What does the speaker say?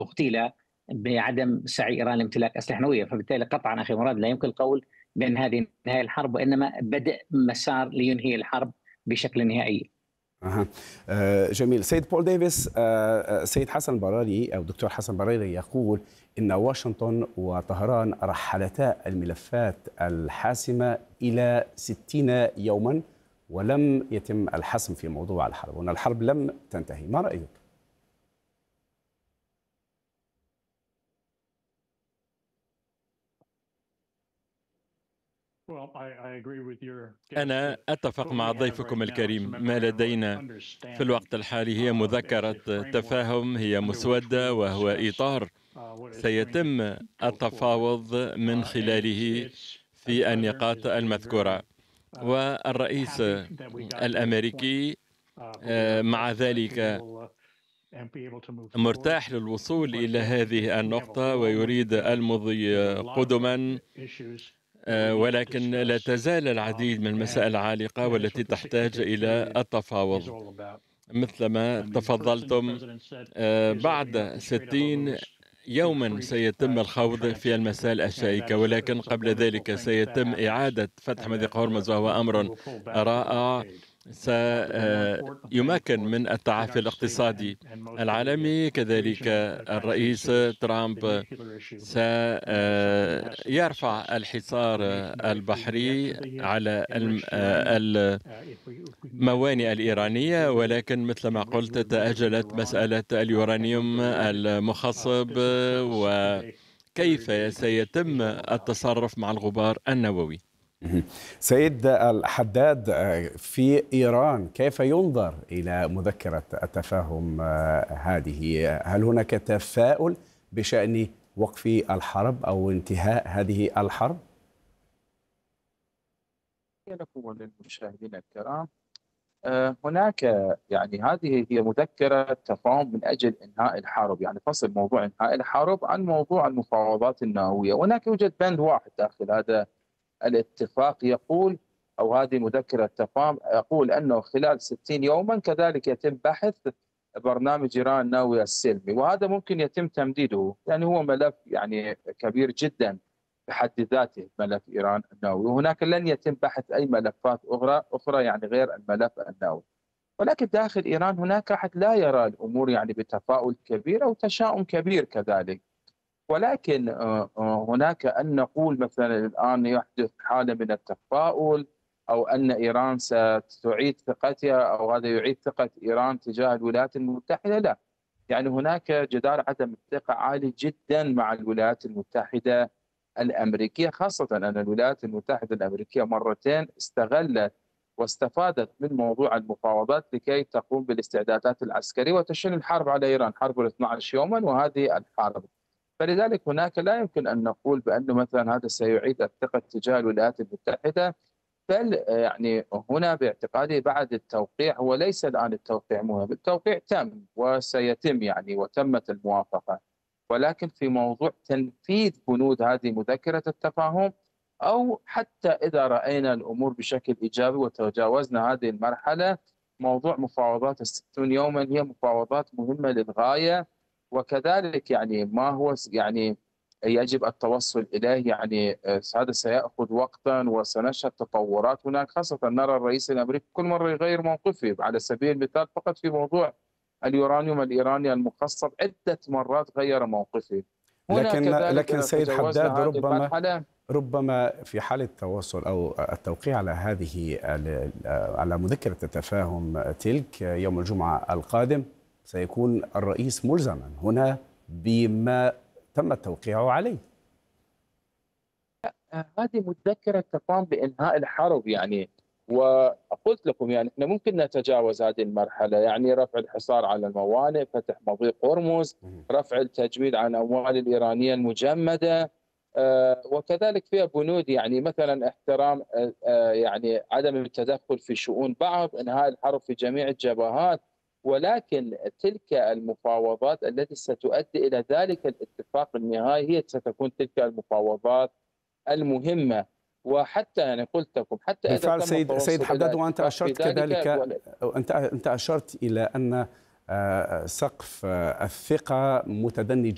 اغتيل بعدم سعي ايران لامتلاك اسلحه نوويه، فبالتالي قطعا اخي مراد لا يمكن القول بان هذه نهايه الحرب، وانما بدء مسار لينهي الحرب بشكل نهائي. أها. جميل. سيد بول ديفيس، سيد حسن براري أو دكتور حسن براري يقول إن واشنطن وطهران رحلتا الملفات الحاسمة إلى 60 يوما ولم يتم الحسم في موضوع الحرب، وأن الحرب لم تنتهي. ما رأيك؟ أنا أتفق مع ضيفكم الكريم. ما لدينا في الوقت الحالي هي مذكرة تفاهم، هي مسودة، وهو إطار سيتم التفاوض من خلاله في النقاط المذكورة، والرئيس الأمريكي مع ذلك مرتاح للوصول إلى هذه النقطة ويريد المضي قدما، ولكن لا تزال العديد من المسائل العالقة والتي تحتاج إلى التفاوض. مثلما تفضلتم، بعد 60 يوما سيتم الخوض في المسائل الشائكة، ولكن قبل ذلك سيتم إعادة فتح مضيق هرمز، وهو أمر رائع سيمكن من التعافي الاقتصادي العالمي. كذلك الرئيس ترامب سيرفع الحصار البحري على الموانئ الإيرانية، ولكن مثل ما قلت تأجلت مسألة اليورانيوم المخصب وكيف سيتم التصرف مع الغبار النووي. سيد الحداد، في إيران كيف ينظر إلى مذكرة التفاهم هذه؟ هل هناك تفاؤل بشأن وقف الحرب أو انتهاء هذه الحرب؟ لكم وللمشاهدين الكرام، هناك يعني هذه هي مذكرة تفاهم من أجل إنهاء الحرب، يعني فصل موضوع إنهاء الحرب عن موضوع المفاوضات النووية. هناك يوجد بند واحد داخل هذا الاتفاق يقول، أو هذه مذكرة تفاهم يقول أنه خلال 60 يوما كذلك يتم بحث برنامج إيران النووي السلمي، وهذا ممكن يتم تمديده، يعني هو ملف يعني كبير جدا بحد ذاته ملف إيران النووي، وهناك لن يتم بحث أي ملفات أخرى يعني غير الملف النووي. ولكن داخل إيران هناك أحد لا يرى الأمور يعني بتفاؤل كبير أو تشاؤم كبير كذلك، ولكن هناك أن نقول مثلا الآن يحدث حالة من التفاؤل، أو أن إيران ستعيد ثقتها، أو هذا يعيد ثقة إيران تجاه الولايات المتحدة. لا، يعني هناك جدار عدم الثقة عالي جدا مع الولايات المتحدة الأمريكية، خاصة أن الولايات المتحدة الأمريكية مرتين استغلت واستفادت من موضوع المفاوضات لكي تقوم بالاستعدادات العسكرية وتشن الحرب على إيران، حرب ال 12 يوما وهذه الحرب. فلذلك هناك لا يمكن أن نقول بأنه مثلا هذا سيعيد الثقة تجاه الولايات المتحدة، بل يعني هنا باعتقادي بعد التوقيع، هو ليس الآن التوقيع مهم، التوقيع تم وسيتم يعني وتمت الموافقة، ولكن في موضوع تنفيذ بنود هذه مذكرة التفاهم، أو حتى إذا رأينا الأمور بشكل إيجابي وتجاوزنا هذه المرحلة، موضوع مفاوضات ال60 يوما هي مفاوضات مهمة للغاية، وكذلك يعني ما هو يعني يجب التوصل إليه، يعني هذا سيأخذ وقتا وسنشهد تطورات هناك، خاصة نرى الرئيس الأمريكي كل مرة يغير موقفه. على سبيل المثال فقط في موضوع اليورانيوم الإيراني المخصب عدة مرات غير موقفه. هنا كذلك لكن سيد حداد، ربما في حالة التوصل أو التوقيع على هذه على مذكرة التفاهم تلك يوم الجمعة القادم، سيكون الرئيس ملزما هنا بما تم التوقيع عليه. هذه مذكرة تفاهم بإنهاء الحرب يعني، وقلت لكم يعني احنا ممكن نتجاوز هذه المرحلة، يعني رفع الحصار على الموانئ، فتح مضيق هرمز، رفع التجميد عن الأموال الإيرانية المجمدة، وكذلك فيها بنود يعني مثلا احترام يعني عدم التدخل في شؤون بعض، انهاء الحرب في جميع الجبهات. ولكن تلك المفاوضات التي ستؤدي إلى ذلك الاتفاق النهائي هي ستكون تلك المفاوضات المهمة. وحتى يعني قلت لكم حتى إذا بالفعل تم سيد حداد، وأنت الاتفاق في أشرت ذلك كذلك، أنت أشرت إلى أن سقف الثقة متدني